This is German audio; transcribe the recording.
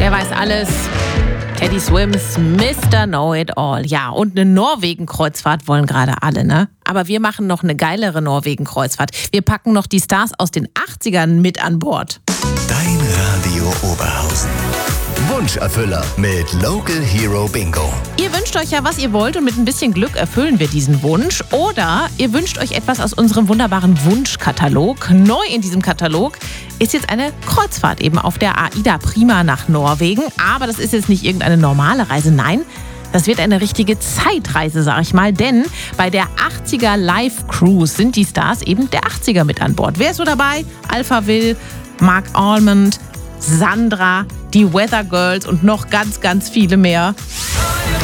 Der weiß alles. Teddy Swims, Mr. Know-it-all. Ja, und eine Norwegen-Kreuzfahrt wollen gerade alle, ne? Aber wir machen noch eine geilere Norwegen-Kreuzfahrt. Wir packen noch die Stars aus den 80ern mit an Bord. Dein Radio Oberhausen. Wunscherfüller mit Local Hero Bingo. Ihr wünscht euch ja, was ihr wollt, und mit ein bisschen Glück erfüllen wir diesen Wunsch. Oder ihr wünscht euch etwas aus unserem wunderbaren Wunschkatalog. Neu in diesem Katalog ist jetzt eine Kreuzfahrt eben auf der AIDA Prima nach Norwegen. Aber das ist jetzt nicht irgendeine normale Reise, nein. Das wird eine richtige Zeitreise, sag ich mal, denn bei der 80er Live Cruise sind die Stars eben der 80er mit an Bord. Wer ist so dabei? Alpha Will, Mark Almond, Sandra, die Weather Girls und noch ganz, ganz viele mehr.